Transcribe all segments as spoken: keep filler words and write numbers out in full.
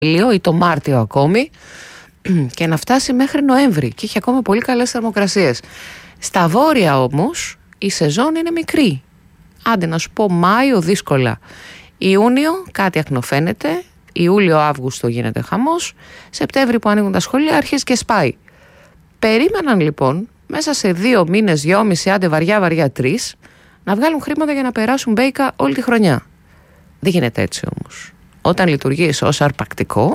ή το Μάρτιο ακόμη και να φτάσει μέχρι Νοέμβρη και έχει ακόμα πολύ καλές θερμοκρασίες. Στα βόρεια όμως η σεζόν είναι μικρή. Άντε να σου πω Μάιο δύσκολα. Ιούνιο κάτι ακνοφαίνεται. Ιούλιο-Αύγουστο γίνεται χαμός. Σεπτέμβρη που ανοίγουν τα σχολεία αρχίζει και σπάει. Περίμεναν λοιπόν μέσα σε δύο μήνες, δυόμιση, άντε βαριά βαριά τρεις, να βγάλουν χρήματα για να περάσουν μπέικα όλη τη χρονιά. Δεν γίνεται έτσι όμως. Όταν λειτουργείς ως αρπακτικό,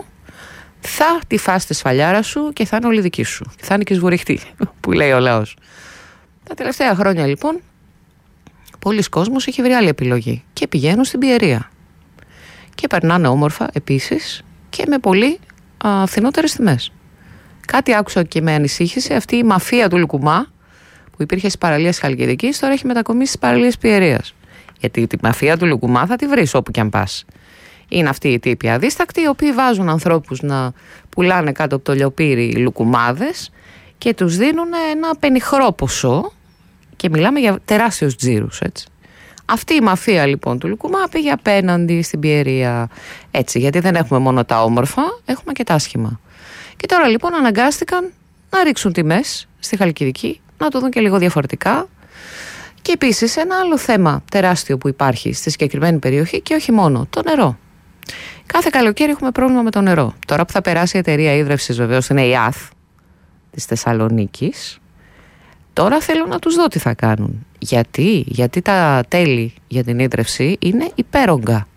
θα τη φας τη σφαλιάρα σου και θα είναι όλη δική σου. Θα είναι και σβουριχτή, που λέει ο λαός. Τα τελευταία χρόνια λοιπόν, πολλοί κόσμος έχει βρει άλλη επιλογή και πηγαίνουν στην Πιερία. Και περνάνε όμορφα επίσης και με πολύ α, φθηνότερες τιμές. Κάτι άκουσα και με ανησύχησε, αυτή η μαφία του Λουκουμά που υπήρχε στις παραλίες Χαλκιδικής, τώρα έχει μετακομίσει στις παραλίες Πιερίας. Γιατί τη μαφία του Λουκουμά θα τη βρεις όπου κι αν πας. Είναι αυτοί οι τύποι αδίστακτοι, οι οποίοι βάζουν ανθρώπους να πουλάνε κάτω από το λιοπύρι λουκουμάδες και τους δίνουν ένα πενιχρό ποσό και μιλάμε για τεράστιους τζίρους, έτσι. Αυτή η μαφία λοιπόν του Λουκουμά πήγε απέναντι στην Πιερία. Έτσι, γιατί δεν έχουμε μόνο τα όμορφα, έχουμε και τα άσχημα. Και τώρα λοιπόν αναγκάστηκαν να ρίξουν τιμές στη Χαλκιδική, να το δουν και λίγο διαφορετικά. Και επίσης ένα άλλο θέμα τεράστιο που υπάρχει στη συγκεκριμένη περιοχή και όχι μόνο, το νερό. Κάθε καλοκαίρι έχουμε πρόβλημα με το νερό. Τώρα που θα περάσει η εταιρεία ίδρευσης βεβαίως είναι η ΑΘ της Θεσσαλονίκης, τώρα θέλω να τους δω τι θα κάνουν. Γιατί, γιατί τα τέλη για την ίδρυυση είναι υπέρογκα.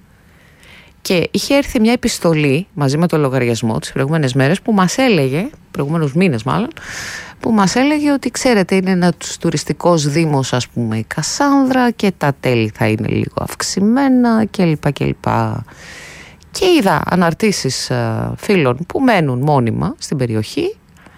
Και είχε έρθει μια επιστολή μαζί με το λογαριασμό τις προηγούμενες μέρες που μας έλεγε, προηγούμενους μήνες μάλλον, που μας έλεγε ότι ξέρετε είναι ένας τουριστικός δήμος, ας πούμε η Κασάνδρα, και τα τέλη θα είναι λίγο αυξημένα κλπ. κλπ. Και είδα αναρτήσεις φίλων που μένουν μόνιμα στην περιοχή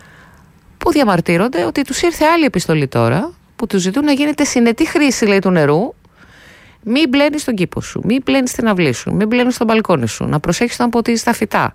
που διαμαρτύρονται ότι τους ήρθε άλλη επιστολή τώρα που τους ζητούν να γίνεται συνετή χρήση, λέει, του νερού. Μην μπλένεις στον κήπο σου, μην μπλένεις στην αυλή σου, μην μπλένεις στο μπαλκόνι σου, να προσέχεις όταν ποτίζεις τα φυτά,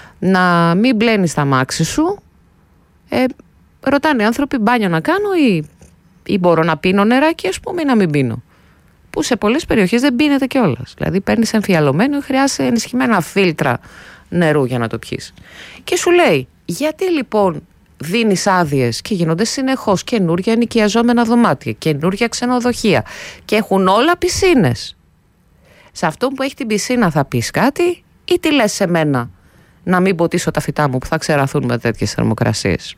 να μην μπλένεις τα αμάξι σου. Ε, ρωτάνε οι άνθρωποι μπάνιο να κάνω ή, ή μπορώ να πίνω νεράκι, ας πούμε, ή να μην πίνω. Που σε πολλές περιοχές δεν πίνεται κιόλας. Δηλαδή παίρνεις εμφιαλωμένο ή χρειάζεται ενισχυμένα φίλτρα νερού για να το πιείς. Και σου λέει, γιατί λοιπόν δίνεις άδειες και γίνονται συνεχώς καινούργια ενοικιαζόμενα δωμάτια, καινούργια ξενοδοχεία και έχουν όλα πισίνες. Σε αυτό που έχει την πισίνα θα πεις κάτι ή τι λες σε μένα να μην ποτίσω τα φυτά μου που θα ξεραθούν με τέτοιες θερμοκρασίες?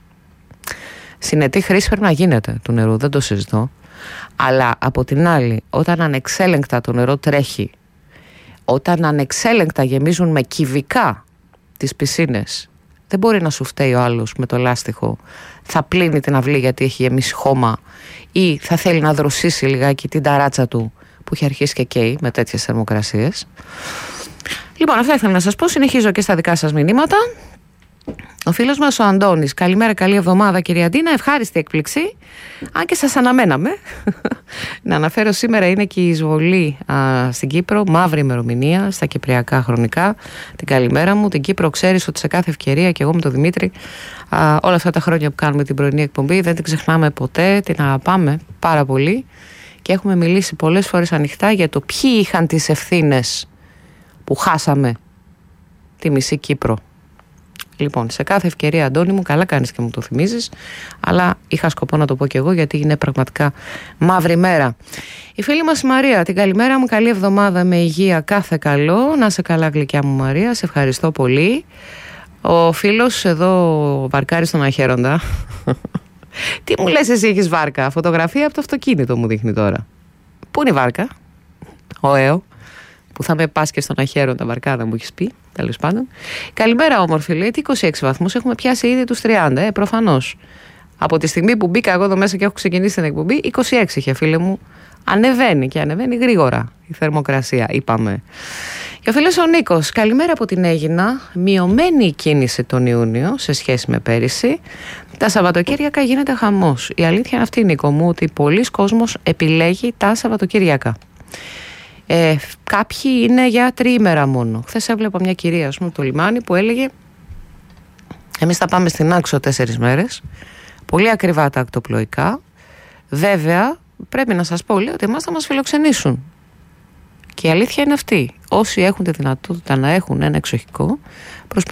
Συνετή χρήση πρέπει να γίνεται του νερού, δεν το συζητώ. Αλλά από την άλλη, όταν ανεξέλεγκτα το νερό τρέχει, όταν ανεξέλεγκτα γεμίζουν με κυβικά τις πισίνες, δεν μπορεί να σου φταίει ο άλλος με το λάστιχο, θα πλύνει την αυλή γιατί έχει γεμίσει χώμα ή θα θέλει να δροσίσει λιγάκι την ταράτσα του που έχει αρχίσει και καίει με τέτοιες θερμοκρασίες. Λοιπόν, αυτά ήθελα να σας πω. Συνεχίζω και στα δικά σας μηνύματα. Ο φίλος μας ο Αντώνης, καλημέρα, καλή εβδομάδα κυρία Ντίνα, ευχάριστη έκπληξη, αν και σας αναμέναμε. Να αναφέρω σήμερα είναι και η εισβολή α, στην Κύπρο, μαύρη ημερομηνία στα κυπριακά χρονικά. Την καλημέρα μου, την Κύπρο ξέρεις ότι σε κάθε ευκαιρία και εγώ με τον Δημήτρη α, όλα αυτά τα χρόνια που κάνουμε την πρωινή εκπομπή δεν την ξεχνάμε ποτέ, την αγαπάμε πάρα πολύ και έχουμε μιλήσει πολλές φορές ανοιχτά για το ποιοι είχαν τις ευθύνες που χάσαμε τη μισή Κύπρο. Λοιπόν, σε κάθε ευκαιρία, Αντώνη μου, καλά κάνεις και μου το θυμίζεις, αλλά είχα σκοπό να το πω και εγώ γιατί είναι πραγματικά μαύρη μέρα. Η φίλη μας Μαρία, την καλημέρα μου, καλή εβδομάδα με υγεία, κάθε καλό, να σε καλά γλυκιά μου Μαρία, σε ευχαριστώ πολύ. Ο φίλος εδώ βαρκάρει στον Αχέροντα. Τι μου λες εσύ έχεις βάρκα? Φωτογραφία από το αυτοκίνητο μου δείχνει τώρα. Πού είναι η βάρκα? Ο ΕΟ, που θα με πας και στον Αχέροντα βαρκάδα μου έχεις πει. Τέλος πάντων. Καλημέρα όμορφη, λέει, είκοσι έξι βαθμούς, έχουμε πιάσει ήδη τους τριάντα, ε, προφανώς. Από τη στιγμή που μπήκα εγώ εδώ μέσα και έχω ξεκινήσει την εκπομπή, είκοσι έξι είχε, φίλε μου. Ανεβαίνει και ανεβαίνει γρήγορα η θερμοκρασία, είπαμε. Και ο φίλος ο Νίκος, καλημέρα από την Αίγινα. Μειωμένη η κίνηση τον Ιούνιο σε σχέση με πέρυσι. Τα Σαββατοκύριακα γίνεται χαμός. Η αλήθεια είναι αυτή, Νίκο μου, ότι πολλοί κόσμος επιλέγει τα Σαββατοκύριακα. Ε, κάποιοι είναι για τριήμερα μόνο. Χθες έβλεπα μια κυρία, ας πούμε, το λιμάνι που έλεγε εμείς θα πάμε στην Άξο τέσσερις μέρες, πολύ ακριβά τα ακτοπλοϊκά, βέβαια πρέπει να σας πω, λέει, ότι εμάς θα μας φιλοξενήσουν Και η αλήθεια είναι αυτή. Όσοι έχουν τη δυνατότητα να έχουν ένα εξοχικό,